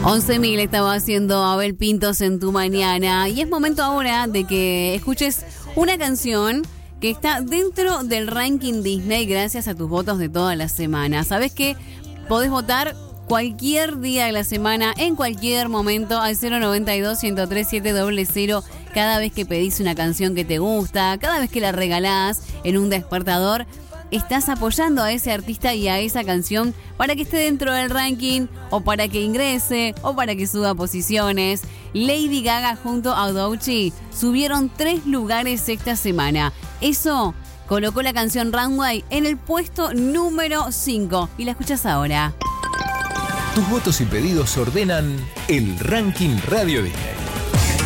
11.000 estaba haciendo Abel Pintos en tu mañana. Y es momento ahora de que escuches una canción que está dentro del ranking Disney gracias a tus votos de toda la semana. ¿Sabes qué? Podés votar cualquier día de la semana, en cualquier momento, al 092-103-700. Cada vez que pedís una canción que te gusta, cada vez que la regalás en un despertador, estás apoyando a ese artista y a esa canción para que esté dentro del ranking, o para que ingrese, o para que suba posiciones. Lady Gaga junto a Doechii subieron 3 lugares esta semana. Eso colocó la canción Runway en el puesto número 5. Y la escuchas ahora. Tus votos y pedidos ordenan el ranking Radio Disney.